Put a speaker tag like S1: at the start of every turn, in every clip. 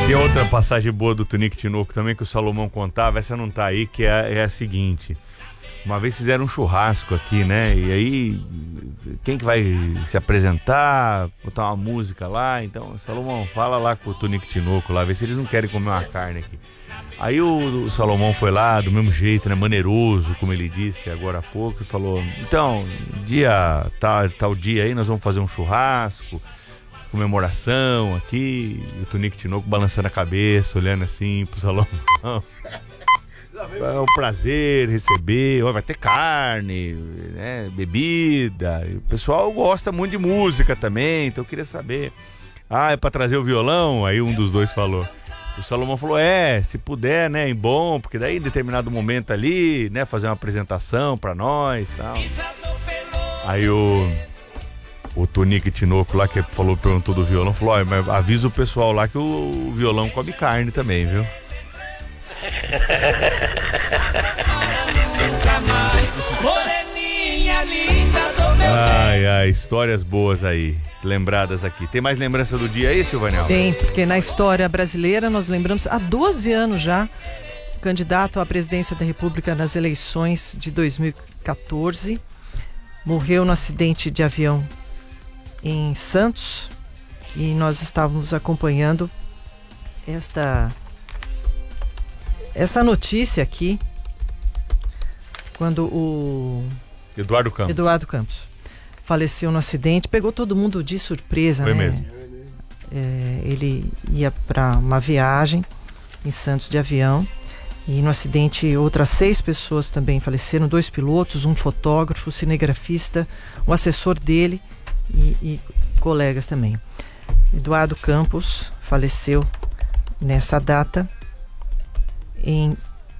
S1: Tem outra passagem boa do Tunique Tinoco também que o Salomão contava, essa não tá aí, que é a seguinte. Uma vez fizeram um churrasco aqui, né? E aí, quem que vai se apresentar, botar uma música lá? Então, Salomão, fala lá com o Tunique Tinoco lá, vê se eles não querem comer uma carne aqui. Aí o Salomão foi lá, do mesmo jeito, né? Maneiroso, como ele disse agora há pouco, e falou, então, tal dia aí nós vamos fazer um churrasco, comemoração aqui, e o Tunique Tinoco balançando a cabeça, olhando assim pro Salomão. É um prazer receber, vai ter carne, né, bebida, e o pessoal gosta muito de música também, então eu queria saber, é pra trazer o violão? Aí um dos dois falou. O Salomão falou, se puder, né, é bom, porque daí em determinado momento ali, né, fazer uma apresentação pra nós e tal. Aí o Tunique Tinoco lá, que perguntou do violão, falou, mas avisa o pessoal lá que o violão come carne também, viu? Ai, histórias boas aí, lembradas aqui. Tem mais lembrança do dia aí, Silvânia?
S2: Tem, porque na história brasileira nós lembramos há 12 anos já, candidato à presidência da República nas eleições de 2014, morreu no acidente de avião em Santos, e nós estávamos acompanhando essa notícia aqui, quando o Eduardo Campos faleceu no acidente, pegou todo mundo de surpresa.
S1: Foi,
S2: né?
S1: Mesmo.
S2: Ele ia para uma viagem em Santos de avião, e no acidente outras 6 pessoas também faleceram, 2 pilotos, um fotógrafo, cinegrafista, um assessor dele e colegas também. Eduardo Campos faleceu nessa data em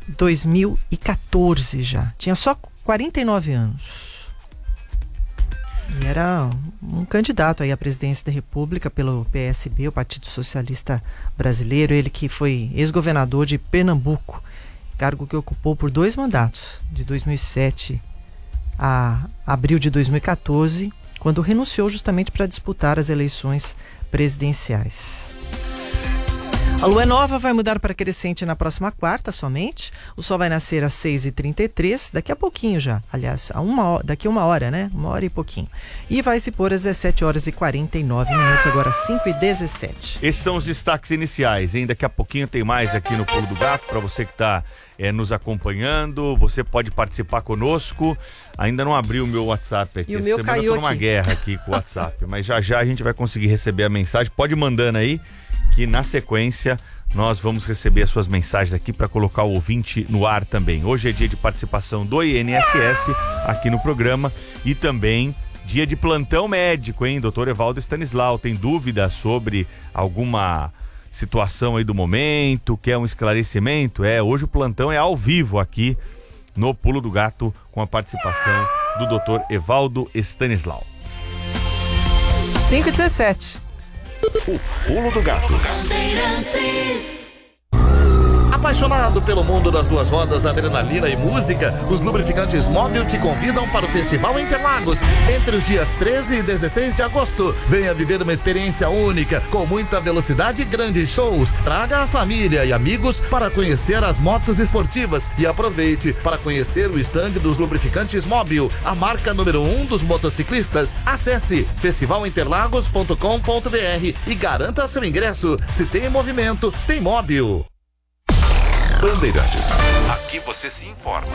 S2: 2014 já. Tinha só 49 anos. E era um candidato aí à presidência da República pelo PSB, o Partido Socialista Brasileiro. Ele que foi ex-governador de Pernambuco, cargo que ocupou por 2 mandatos, de 2007 a abril de 2014, quando renunciou justamente para disputar as eleições presidenciais. A lua nova vai mudar para crescente na próxima quarta somente. O sol vai nascer às 6h33, daqui a pouquinho já. Aliás, daqui a 1 hora, né? 1 hora e pouquinho. E vai se pôr às 17h49, agora 5h17.
S1: Esses são os destaques iniciais, hein? Daqui a pouquinho tem mais aqui no Pulo do Gato, para você que está nos acompanhando. Você pode participar conosco. Ainda não abriu o meu WhatsApp aqui.
S2: E o meu caiu
S1: eu tô numa guerra aqui com o WhatsApp, mas já a gente vai conseguir receber a mensagem. Pode ir mandando aí, que na sequência nós vamos receber as suas mensagens aqui para colocar o ouvinte no ar também. Hoje é dia de participação do INSS aqui no programa e também dia de plantão médico, hein? Dr. Evaldo Stanislau, tem dúvida sobre alguma situação aí do momento, quer um esclarecimento? Hoje o plantão é ao vivo aqui no Pulo do Gato com a participação do Dr. Evaldo Stanislau.
S2: 5h17.
S3: O Pulo do Gato. Apaixonado pelo mundo das duas rodas, adrenalina e música, os lubrificantes Mobil te convidam para o Festival Interlagos entre os dias 13 e 16 de agosto. Venha viver uma experiência única, com muita velocidade e grandes shows. Traga a família e amigos para conhecer as motos esportivas e aproveite para conhecer o estande dos lubrificantes Mobil, a marca número 1 dos motociclistas. Acesse festivalinterlagos.com.br e garanta seu ingresso. Se tem movimento, tem Mobil.
S4: Bandeirantes. Aqui você se informa.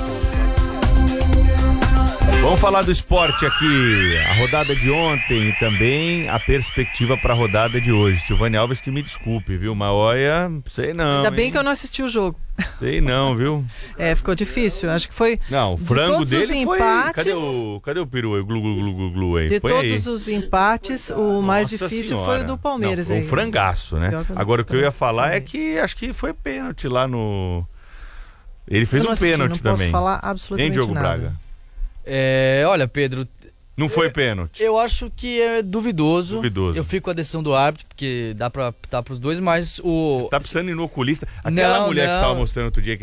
S1: Vamos falar do esporte aqui, a rodada de ontem e também a perspectiva para a rodada de hoje. Silvânia Alves, que me desculpe, viu? Mas olha, sei não.
S2: Ainda bem que eu não assisti o jogo.
S1: Sei não, viu?
S2: Ficou difícil. Acho que foi.
S1: Não, o frango dele
S2: empates,
S1: foi. Cadê o peru aí? Glu, glu, glu, glu, glu aí.
S2: De
S1: põe
S2: todos
S1: aí.
S2: Os empates, o mais difícil foi o do Palmeiras.
S1: Não,
S2: aí.
S1: um frangaço, né? Agora o que eu ia falar é que acho que foi pênalti lá no. Ele fez um pênalti também.
S2: Não posso falar absolutamente
S1: Diogo
S2: nada.
S1: Braga?
S5: Olha, Pedro,
S1: não foi pênalti?
S5: Eu acho que é duvidoso.
S1: Eu
S5: fico com a decisão do árbitro, porque dá pra apitar pros dois, mas o...
S1: Você tá precisando ir no oculista. Aquela mulher que você estava mostrando outro dia,